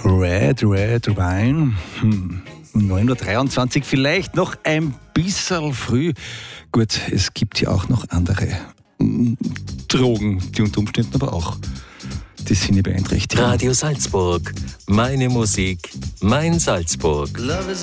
Red Wine. 9:23 Uhr, vielleicht noch ein bisschen früh. Gut, es gibt ja auch noch andere Drogen, die unter Umständen aber auch die Sinne beeinträchtigen. Radio Salzburg. Meine Musik, mein Salzburg.